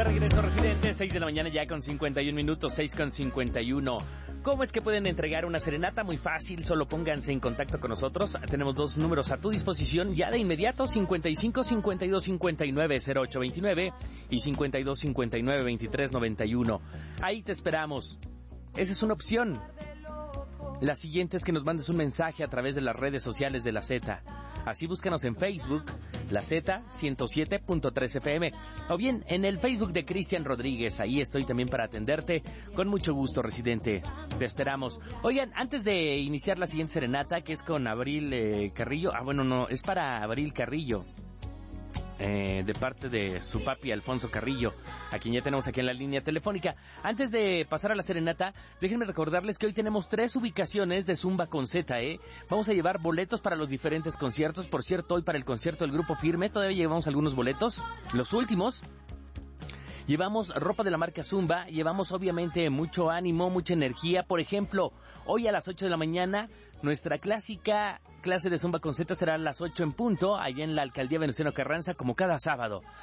regreso, residentes, 6 de la mañana ya con 51 minutos, 6 con 51. ¿Cómo es que pueden entregar una serenata? Muy fácil, solo pónganse en contacto con nosotros. Tenemos dos números a tu disposición ya de inmediato, 55 52 59 08 29 y 52 59 23 91. Ahí te esperamos. Esa es una opción. La siguiente es que nos mandes un mensaje a través de las redes sociales de La Z. Así búscanos en Facebook, La Z 107.3 FM, o bien en el Facebook de Cristian Rodríguez. Ahí estoy también para atenderte. Con mucho gusto, residente. Te esperamos. Oigan, antes de iniciar la siguiente serenata, que es con Abril Carrillo. Es para Abril Carrillo. De parte de su papi Alfonso Carrillo, a quien ya tenemos aquí en la línea telefónica. Antes de pasar a la serenata, déjenme recordarles que hoy tenemos 3 ubicaciones de Zumba con Z, Vamos a llevar boletos para los diferentes conciertos. Por cierto, hoy para el concierto del Grupo Firme todavía llevamos algunos boletos, los últimos. Llevamos ropa de la marca Zumba, llevamos obviamente mucho ánimo, mucha energía. Por ejemplo, hoy a las 8 de la mañana, nuestra clásica clase de Zumba con Z será a las 8 en punto, allá en la Alcaldía Venustiano Carranza, como cada sábado.